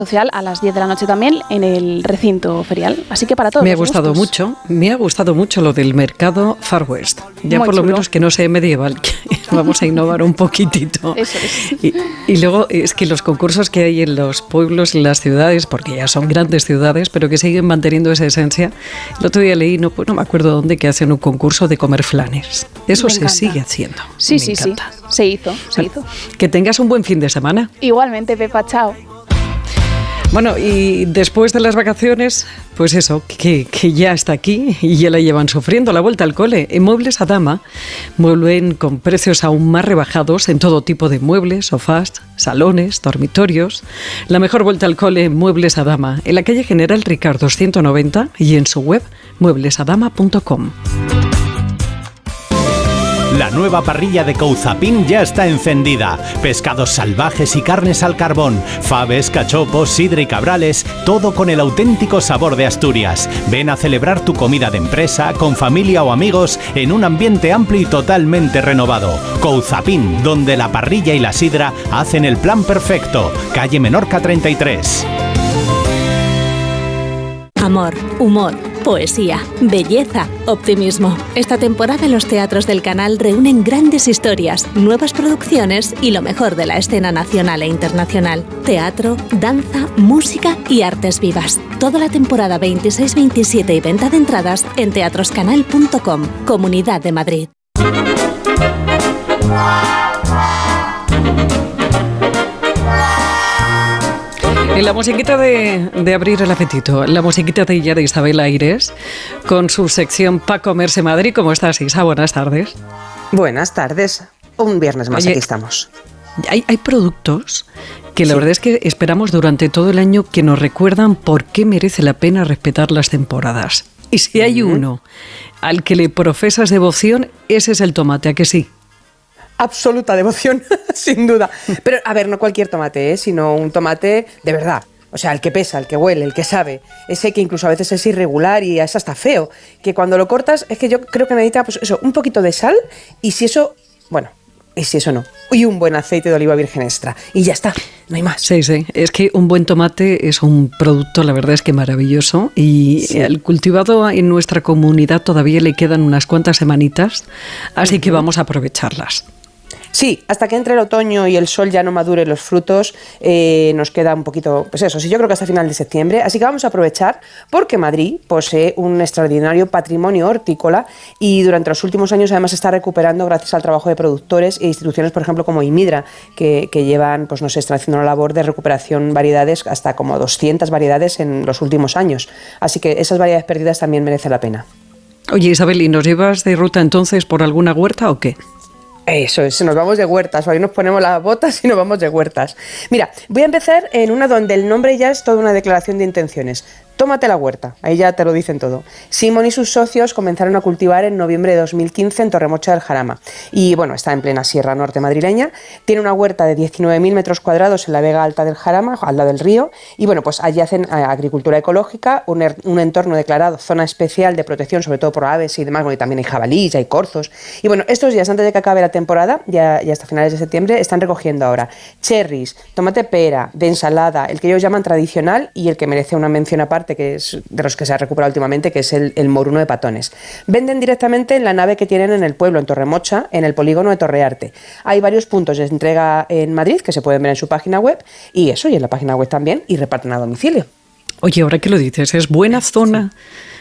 social a las 10 de la noche también en el recinto ferial. Así que para todos. Me ha gustado mucho lo del mercado Far West. Ya Muy por chulo. lo menos que no sea medieval, que vamos a innovar un poquitito. Eso es. Y luego es que los concursos que hay en los pueblos, en las ciudades, porque ya son grandes ciudades, pero que siguen manteniendo esa esencia. El otro día leí, no me acuerdo dónde, que hacen un concurso de comer flanes. Eso Me se encanta. sigue haciendo. Sí, Me sí, encanta. sí. Se hizo. Que tengas un buen fin de semana. Igualmente, Pepa, chao. Bueno, y después de las vacaciones, pues eso, que ya está aquí y ya la llevan sufriendo, la vuelta al cole. En Muebles Adama vuelven con precios aún más rebajados en todo tipo de muebles, sofás, salones, dormitorios. La mejor vuelta al cole en Muebles Adama, en la calle General Ricardo 190 y en su web mueblesadama.com. La nueva parrilla de Couzapin ya está encendida. Pescados salvajes y carnes al carbón, faves, cachopos, sidra y cabrales, todo con el auténtico sabor de Asturias. Ven a celebrar tu comida de empresa, con familia o amigos, en un ambiente amplio y totalmente renovado. Couzapin, donde la parrilla y la sidra hacen el plan perfecto. Calle Menorca 33. Amor, humor, poesía, belleza, optimismo. Esta temporada los teatros del canal reúnen grandes historias, nuevas producciones y lo mejor de la escena nacional e internacional. Teatro, danza, música y artes vivas. Toda la temporada 26, 27 y venta de entradas en teatroscanal.com, Comunidad de Madrid. En la musiquita de abrir el apetito, la musiquita de ella de Isabel Aires, con su sección Pa' Comerse Madrid. ¿Cómo estás, Isa? Buenas tardes. Buenas tardes. Un viernes más, Oye, aquí estamos. Hay productos que la verdad es que esperamos durante todo el año, que nos recuerdan por qué merece la pena respetar las temporadas. Y si hay uno al que le profesas devoción, ese es el tomate, ¿a que sí? Absoluta devoción, sin duda. Pero, a ver, no cualquier tomate, sino un tomate de verdad. O sea, el que pesa, el que huele, el que sabe. Ese que incluso a veces es irregular y es hasta feo. Que cuando lo cortas, es que yo creo que necesita, pues eso, un poquito de sal. Y si eso, bueno, y si eso no. Y un buen aceite de oliva virgen extra. Y ya está, no hay más. Sí, sí. Es que un buen tomate es un producto, la verdad es que maravilloso. Y Sí. el cultivado en nuestra comunidad todavía le quedan unas cuantas semanitas. Así que vamos a aprovecharlas. Sí, hasta que entre el otoño y el sol ya no madure los frutos, nos queda un poquito, pues eso, sí, yo creo que hasta final de septiembre. Así que vamos a aprovechar porque Madrid posee un extraordinario patrimonio hortícola y durante los últimos años además está recuperando gracias al trabajo de productores e instituciones, por ejemplo, como Imidra, que llevan, pues no sé, están haciendo una labor de recuperación variedades, hasta como 200 variedades en los últimos años. Así que esas variedades perdidas también merecen la pena. Oye, Isabel, ¿y nos llevas de ruta entonces por alguna huerta o qué? Eso es, nos vamos de huertas, hoy nos ponemos las botas y nos vamos de huertas. Mira, voy a empezar en una donde el nombre ya es toda una declaración de intenciones. Tómate la huerta, ahí ya te lo dicen todo. Simón y sus socios comenzaron a cultivar en noviembre de 2015 en Torremocha del Jarama. Y bueno, está en plena sierra norte madrileña. Tiene una huerta de 19.000 metros cuadrados en la Vega Alta del Jarama, al lado del río. Y bueno, pues allí hacen agricultura ecológica, un entorno declarado zona especial de protección, sobre todo por aves y demás. Bueno, y también hay jabalíes, hay corzos. Y bueno, estos días antes de que acabe la temporada, ya hasta finales de septiembre, están recogiendo ahora cherries, tomate pera, de ensalada, el que ellos llaman tradicional y el que merece una mención aparte, que es de los que se ha recuperado últimamente, que es el moruno de patones. Venden directamente en la nave que tienen en el pueblo, en Torremocha, en el polígono de Torrearte. Hay varios puntos de entrega en Madrid que se pueden ver en su página web y eso, y en la página web también, y reparten a domicilio. Oye, ahora que lo dices, ¿es buena zona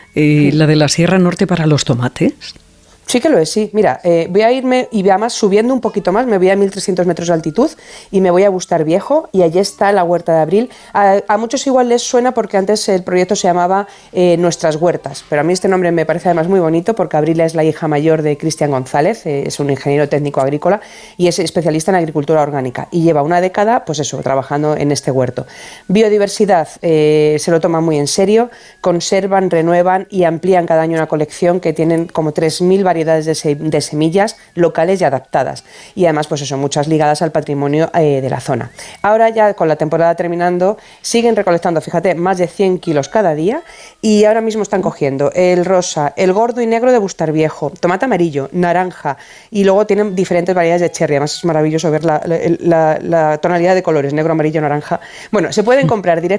la de la Sierra Norte para los tomates? Sí que lo es, sí. Mira, voy a irme y además subiendo un poquito más, me voy a 1.300 metros de altitud y me voy a Bustar Viejo y allí está la Huerta de Abril. A muchos igual les suena porque antes el proyecto se llamaba Nuestras Huertas, pero a mí este nombre me parece además muy bonito porque Abril es la hija mayor de Cristian González, es un ingeniero técnico agrícola y es especialista en agricultura orgánica y lleva una década, pues eso, trabajando en este huerto. Biodiversidad, se lo toman muy en serio, conservan, renuevan y amplían cada año una colección que tienen como 3.000 variedades variedades de semillas locales y adaptadas. Y además, pues eso, muchas ligadas al patrimonio de la zona. Ahora ya con la temporada terminando, siguen recolectando, fíjate, más de 100 kilos cada día y ahora mismo están cogiendo el rosa, el gordo y negro de Bustarviejo, tomate amarillo, naranja y luego tienen diferentes variedades de cherry. Además es maravilloso ver la tonalidad de colores, negro, amarillo, naranja. Bueno, se pueden comprar directamente